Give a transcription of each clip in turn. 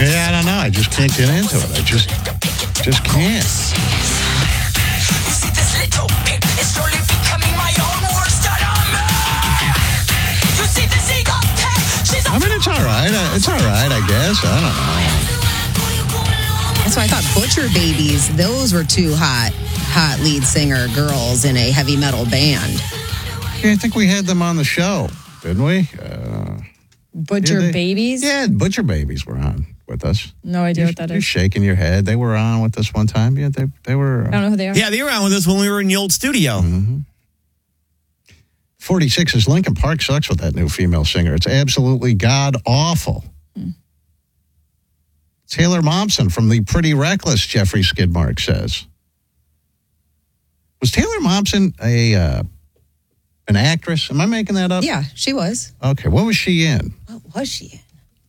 Yeah, I don't know. I just can't get into it. I just can't. I mean, it's all right. It's all right, I guess. I don't know. That's why I thought Butcher Babies, those were two hot lead singer girls in a heavy metal band. Yeah, I think we had them on the show, didn't we? Butcher Babies? Yeah, Butcher Babies were on with us. No idea what that You're is. shaking your head. They were on with us one time. Yeah, they were. I don't know who they are. Yeah, they were on with us when we were in the old studio. Mm-hmm. 46 is Linkin Park sucks with that new female singer. It's absolutely god-awful. Taylor Momsen from the Pretty Reckless, Jeffrey Skidmark says. Was Taylor Momsen an actress? Am I making that up? Yeah, she was. Okay, what was she in? What was she in?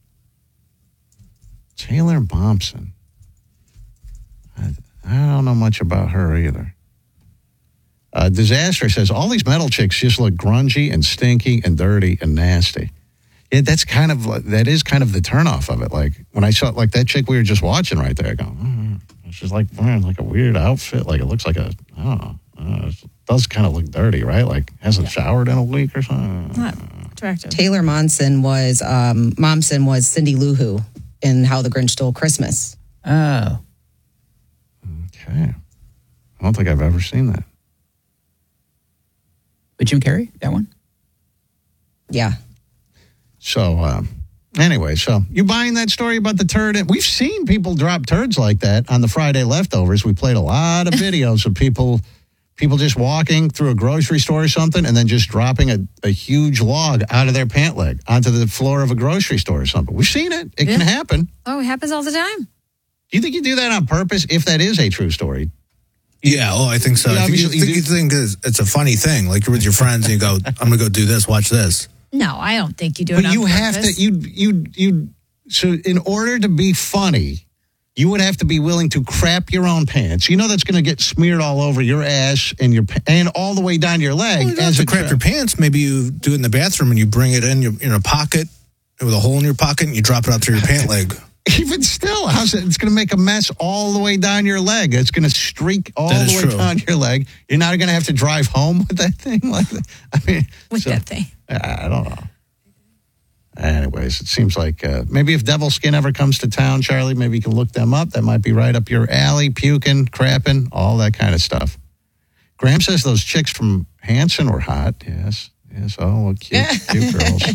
Taylor Momsen. I don't know much about her either. Disaster says, all these metal chicks just look grungy and stinky and dirty and nasty. Yeah, that is kind of the turnoff of it. Like, when I saw, like, that chick we were just watching right there, I go, she's like wearing, like, a weird outfit. Like, it looks like it does kind of look dirty, right? Like, hasn't showered in a week or something. Not attractive. Taylor Momsen was Cindy Lou Who in How the Grinch Stole Christmas. Oh. Okay. I don't think I've ever seen that. But Jim Carrey, that one? Yeah. So, anyway, so you buying that story about the turd? We've seen people drop turds like that on the Friday Leftovers. We played a lot of videos of people just walking through a grocery store or something and then just dropping a huge log out of their pant leg onto the floor of a grocery store or something. We've seen it. It can happen. Oh, it happens all the time. Do you think you do that on purpose if that is a true story? Yeah, I think so. Yeah, I think you think it's a funny thing. Like, you're with your friends and you go, I'm going to go do this, watch this. No, I don't think you do it But on you purpose. have to, so in order to be funny, you would have to be willing to crap your own pants. You know that's going to get smeared all over your ass and all the way down your leg. Well, you don't have to crap your pants. Maybe you do it in the bathroom and you bring it in a pocket with a hole in your pocket and you drop it out through your pant leg. Even still, it's going to make a mess all the way down your leg. It's going to streak all the way down your leg. You're not going to have to drive home with that thing like that. I mean, that thing. I don't know. Anyways, it seems like maybe if Devil Skin ever comes to town, Charlie, maybe you can look them up. That might be right up your alley, puking, crapping, all that kind of stuff. Graham says those chicks from Hanson were hot. Yes. Oh, cute girls.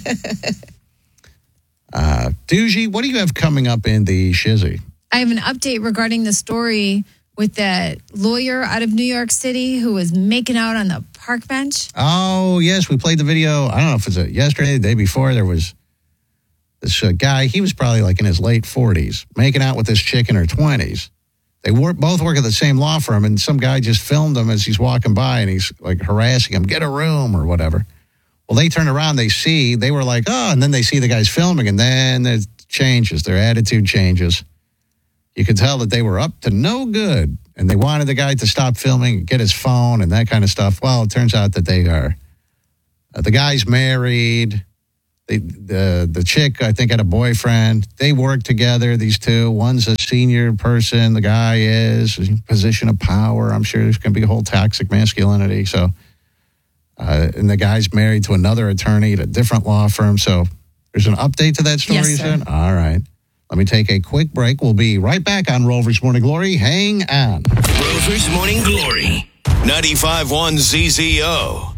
Doogie, what do you have coming up in the shizzy? I have an update regarding the story with that lawyer out of New York City who was making out on the park bench. Oh, yes. We played the video. I don't know if it's yesterday, the day before. There was this guy. He was probably like in his late 40s, making out with this chick in her 20s. They both work at the same law firm, and some guy just filmed him as he's walking by, and he's like harassing him, get a room or whatever. Well, they turn around, they were like, oh, and then they see the guy's filming, and then it changes. Their attitude changes. You could tell that they were up to no good, and they wanted the guy to stop filming, get his phone, and that kind of stuff. Well, it turns out that they are. The guy's married. The chick, I think, had a boyfriend. They work together, these two. One's a senior person. The guy is in a position of power. I'm sure there's going to be a whole toxic masculinity. So, and the guy's married to another attorney at a different law firm. So there's an update to that story, yes, you sir. said? All right. Let me take a quick break. We'll be right back on Rover's Morning Glory. Hang on. Rover's Morning Glory. 95.1 ZZO.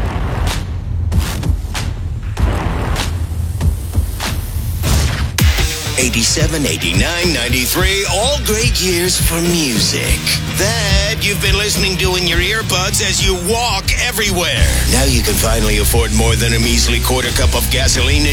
87, 89, 93, all great years for music. That you've been listening to in your earbuds as you walk everywhere. Now you can finally afford more than a measly quarter cup of gasoline in